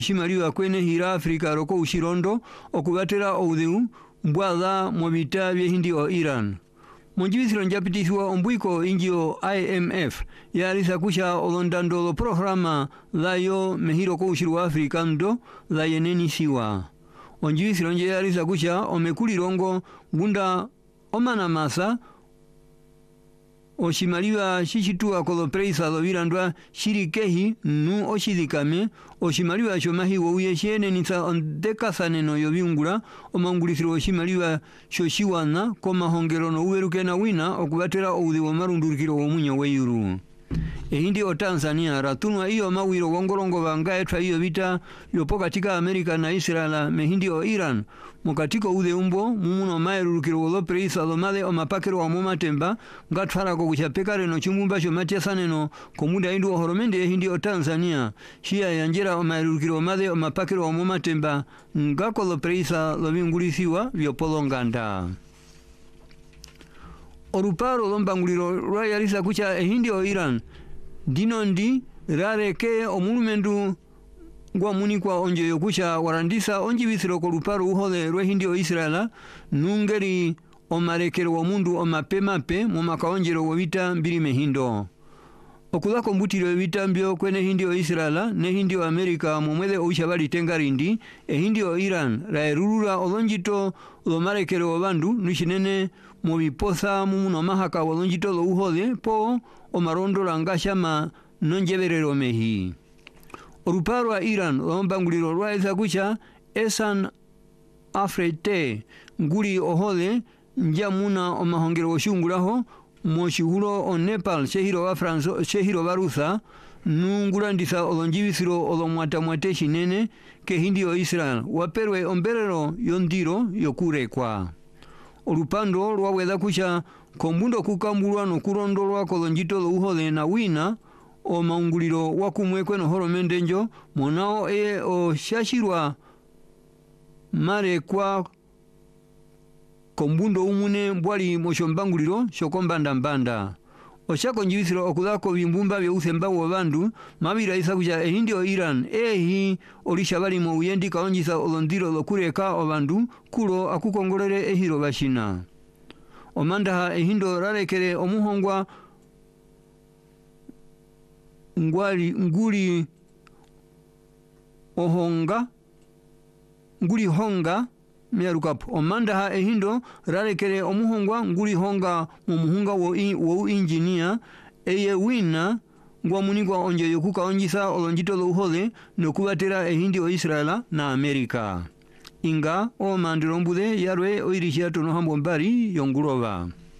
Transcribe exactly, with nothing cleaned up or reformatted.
shimaliwa kwene hira Afrika roko ushirondo okubatera oudeu mbwaza mwabita bye hindi o Iran. Monjibisiro njapitisiwa ombwiko injio I M F yarisa kusha olondandolo programa layo mehiro ko ushiru wa Afrika ndo la yeneni siwa. Onjibisiro nje yarisa kusha omekulirongo gunda omana masa oshimaliwa shishitua kolopreisa lovirandwa shirikehi nu oshidikame oshimaliwa shomahi wouye shene nisa ondekasaneno yoviungula omangulisiro oshimaliwa shoshiwana komahongero no uwerukena wina okubatera oudhi womarundurikiro womunyo weyuru. Ehindi o Tanzania ratunwa iyo mawiro wongolongo vanga etwa iyo vita yopo katika Amerika na Israela mehindi o Iran mokatiko ude umbo mumuno maerurukiro wolopreisa lomade o mapakero wa momatemba ngatfara ko kuchapekare no chumumba sho matiasaneno komuda indu ohoromende ehindi o Tanzania shia yanjera o maerurukiro omade o mapakero wa momatemba ngako lopreisa lovingulisiwa vyopolonganda. Oruparo lombanguliro rwayarisa kucha ehindi o Iran dinondi rareke omulumendu ngwa munikwa onje yokucha warandisa onji bisiro ko ruparo uhole rwe hindi o Israela nungeri omarekero wa mundu omapemape mu makaonjero wo vita mbiri mehindo okulako mbutiro vita mbyo kwene hindi o Israela ne hindi o Amerika mumwele oishabali tengarindi e hindi o Iran raerurura olonjito lo marekero bandu nishinene mu biposa mu no mahaka olonjito lo uhole po o marondo langashama nonjeberero mehi. Oruparo wa Iran lombanguliro rwaeza kucha esan afrete nguli ohole njamuna o mahongero woshunguraho moshihuro o Nepal shehiro wa Franso shehiro barusa nungurandisa olonjibisiro olomwata mwate shinene ke hindi o Israel waperwe omberero yondiro yokurekwa. Orupando rwaweza kucha kombundo kukambulwa no kurondolwa kolonjito lo uhole na wina o maunguliro wakumwekwe no horomende njo monao e o shashirwa mare kwa kombundo umune mbwali moshombanguliro shokombanda mbanda oshako njibisiro okudako bimbumba byeusemba wo bandu mabira isa kuja ehindi o Iran ehi olishabali mo uyendi kaonjisa olondiro lokureka o bandu kulo akukongolere ehiro bashina omandaha ehindo rarekere omuhongwa ngwali nguli ohonga nguli honga miarukapo omandaha ehindo rarekere omuhongwa nguli honga mu muhunga wo in, wo engineer eye wina ngwa munigwa onje yokuka onjisa olonjito lo uhole nokubatera ehindi o Israela na Amerika inga o mandirombude yarwe oirishia tono hambo mbari yongurova.